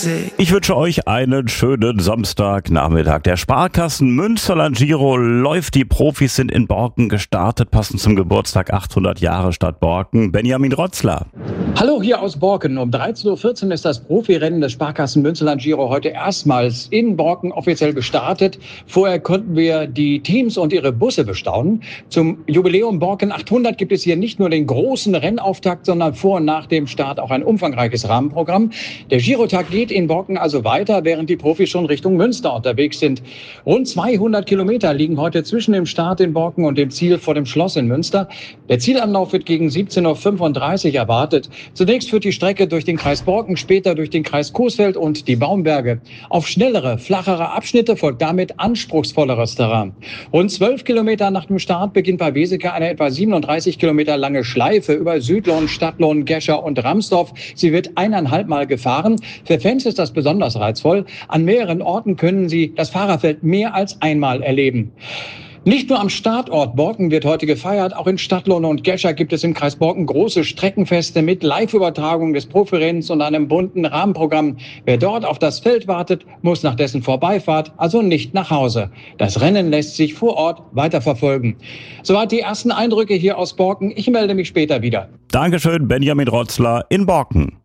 Musik. Ich wünsche euch einen schönen Samstagnachmittag. Der Sparkassen Münsterland Giro läuft. Die Profis sind in Borken gestartet, passend zum Geburtstag 800 Jahre Stadt Borken. Benjamin Rotzler. Hallo hier aus Borken. Um 13.14 Uhr ist das Profirennen des Sparkassen Münsterland Giro heute erstmals in Borken offiziell gestartet. Vorher konnten wir die Teams und ihre Busse bestaunen. Zum Jubiläum Borken 800 gibt es hier nicht nur den großen Rennauftakt, sondern vor und nach dem Start auch ein umfangreiches Rahmenprogramm. Der Girotag geht in Borken also weiter, während die Profis schon Richtung Münster unterwegs sind. Rund 200 Kilometer liegen heute zwischen dem Start in Borken und dem Ziel vor dem Schloss in Münster. Der Zielanlauf wird gegen 17.35 Uhr erwartet. Zunächst führt die Strecke durch den Kreis Borken, später durch den Kreis Coesfeld und die Baumberge. Auf schnellere, flachere Abschnitte folgt damit anspruchsvolleres Terrain. Rund 12 Kilometer nach dem Start beginnt bei Weseke eine etwa 37 Kilometer lange Schleife über Südlohn, Stadtlohn, Gescher und Ramsdorf. Sie wird 1,5 Mal gefahren. Für Fans ist das besonders reizvoll. An mehreren Orten können sie das Fahrerfeld mehr als einmal erleben. Nicht nur am Startort Borken wird heute gefeiert, auch in Stadtlohn und Gescher gibt es im Kreis Borken große Streckenfeste mit Live-Übertragung des Profirennens und einem bunten Rahmenprogramm. Wer dort auf das Feld wartet, muss nach dessen Vorbeifahrt also nicht nach Hause. Das Rennen lässt sich vor Ort weiterverfolgen. Soweit die ersten Eindrücke hier aus Borken. Ich melde mich später wieder. Dankeschön, Benjamin Rotzler in Borken.